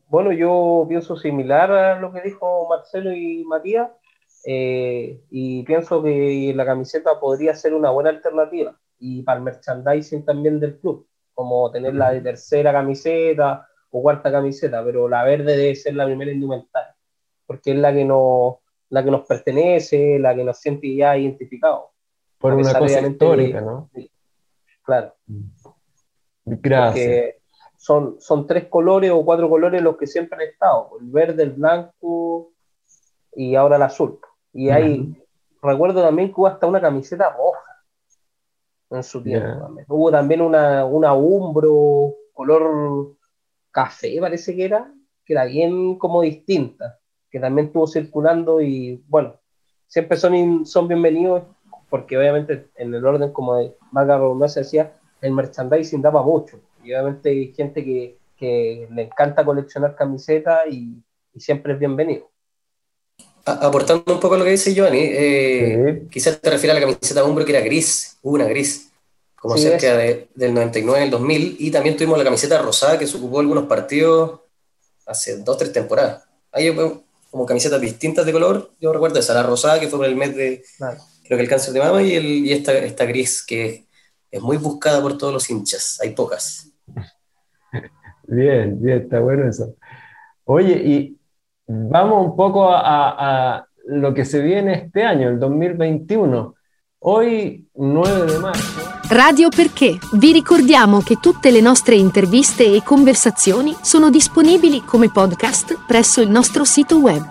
Bueno, yo pienso similar a lo que dijo Marcelo y Matías, y pienso que la camiseta podría ser una buena alternativa y para el merchandising también del club, como tener la de tercera camiseta o cuarta camiseta, pero la verde debe ser la primera indumentaria, porque es la que nos pertenece, la que nos siente ya identificados, Por a una pesar cosa obviamente histórica, ¿no? claro, Gracias. porque son tres colores o cuatro colores los que siempre han estado, el verde, el blanco y ahora el azul. Y Ujú. recuerdo también que hubo hasta una camiseta roja en su tiempo Ya. también. Hubo también una Umbro, color café parece que era bien como distinta, que también estuvo circulando y bueno, siempre son bienvenidos porque obviamente en el orden como de Marca Redundancia decía, el merchandising da para mucho. Y obviamente hay gente que le encanta coleccionar camisetas y siempre es bienvenido. Aportando un poco a lo que dice Giovanni, Sí. quizás te refieres a la camiseta Umbro que era gris, una gris, como Sí, cerca esa. del 99 al 2000, y también tuvimos la camiseta rosada que se ocupó algunos partidos hace 2 o 3 temporadas. Hay como camisetas distintas de color, yo recuerdo esa, la rosada que fue por el mes de, Claro. creo que el cáncer de mama, y esta gris que es muy buscada por todos los hinchas, hay pocas. Bien, bien, está bueno eso. Oye, y vamos un poco a lo que se viene este año, el 2021. Hoy, 9 de marzo. Radio Perché. Vi ricordiamo che tutte le nostre interviste e conversazioni sono disponibili come podcast presso il nostro sito web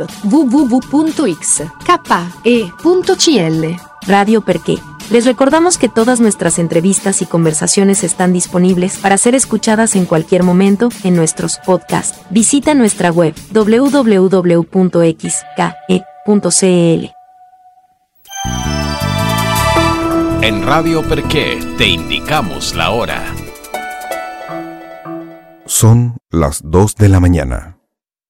www.xke.cl. Radio Perché. Les recordamos que todas nuestras entrevistas y conversaciones están disponibles para ser escuchadas en cualquier momento en nuestros podcasts. Visita nuestra web www.xke.cl. En Radio Perché te indicamos la hora. Son las 2 de la mañana.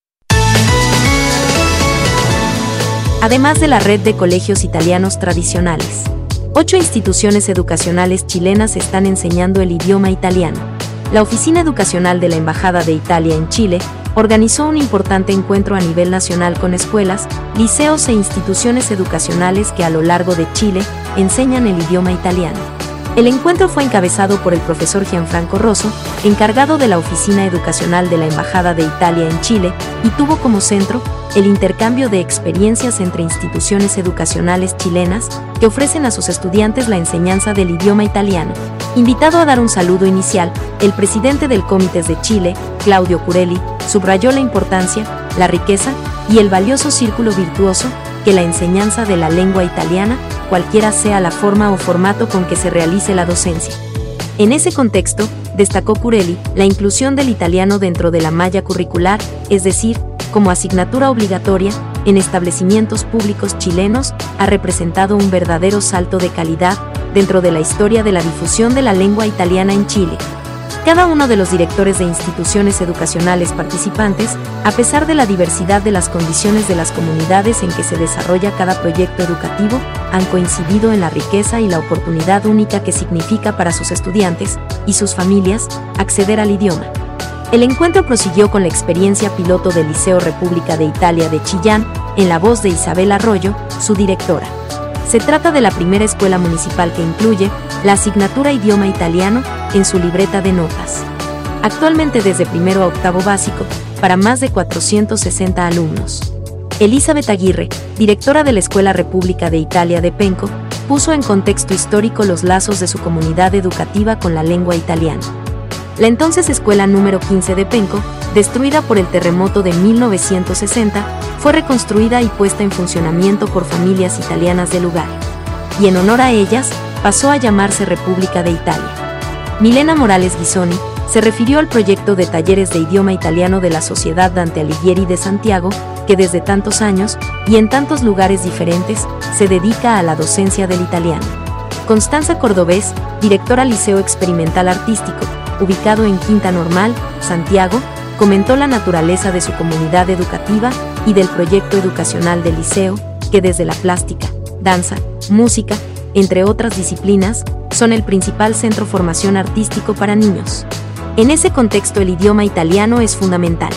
Además de la red de colegios italianos tradicionales, 8 instituciones educacionales chilenas están enseñando el idioma italiano. La Oficina Educacional de la Embajada de Italia en Chile organizó un importante encuentro a nivel nacional con escuelas, liceos e instituciones educacionales que a lo largo de Chile enseñan el idioma italiano. El encuentro fue encabezado por el profesor Gianfranco Rosso, encargado de la Oficina Educacional de la Embajada de Italia en Chile, y tuvo como centro el intercambio de experiencias entre instituciones educacionales chilenas que ofrecen a sus estudiantes la enseñanza del idioma italiano. Invitado a dar un saludo inicial, el presidente del Comités de Chile, Claudio Curelli, subrayó la importancia, la riqueza y el valioso círculo virtuoso que la enseñanza de la lengua italiana, cualquiera sea la forma o formato con que se realice la docencia. En ese contexto, destacó Curelli, la inclusión del italiano dentro de la malla curricular, es decir, como asignatura obligatoria, en establecimientos públicos chilenos, ha representado un verdadero salto de calidad dentro de la historia de la difusión de la lengua italiana en Chile. Cada uno de los directores de instituciones educacionales participantes, a pesar de la diversidad de las condiciones de las comunidades en que se desarrolla cada proyecto educativo, han coincidido en la riqueza y la oportunidad única que significa para sus estudiantes y sus familias acceder al idioma. El encuentro prosiguió con la experiencia piloto del Liceo República de Italia de Chillán, en la voz de Isabel Arroyo, su directora. Se trata de la primera escuela municipal que incluye la asignatura idioma italiano en su libreta de notas. Actualmente desde primero a octavo básico, para más de 460 alumnos. Elizabeth Aguirre, directora de la Escuela República de Italia de Penco, puso en contexto histórico los lazos de su comunidad educativa con la lengua italiana. La entonces escuela número 15 de Penco, destruida por el terremoto de 1960, fue reconstruida y puesta en funcionamiento por familias italianas del lugar. Y en honor a ellas, pasó a llamarse República de Italia. Milena Morales Ghisoni se refirió al proyecto de talleres de idioma italiano de la Sociedad Dante Alighieri de Santiago, que desde tantos años, y en tantos lugares diferentes, se dedica a la docencia del italiano. Constanza Cordobés, directora Liceo Experimental Artístico, ubicado en Quinta Normal, Santiago, comentó la naturaleza de su comunidad educativa y del proyecto educacional del liceo, que desde la plástica, danza, música, entre otras disciplinas, son el principal centro formación artístico para niños. En ese contexto el idioma italiano es fundamental.